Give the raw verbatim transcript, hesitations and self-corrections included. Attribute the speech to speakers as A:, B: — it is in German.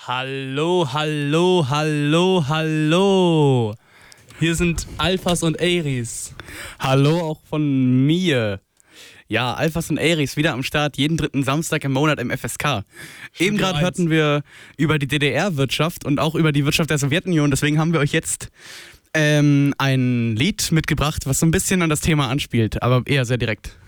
A: Hallo, hallo, hallo, hallo. Hier sind Alphas und Aries.
B: Hallo auch von mir. Ja, Alphas und Aries wieder am Start, jeden dritten Samstag im Monat im F S K. Eben gerade hörten wir über die D D R-Wirtschaft und auch über die Wirtschaft der Sowjetunion. Deswegen haben wir euch jetzt ähm, ein Lied mitgebracht, was so ein bisschen an das Thema anspielt, aber eher sehr direkt.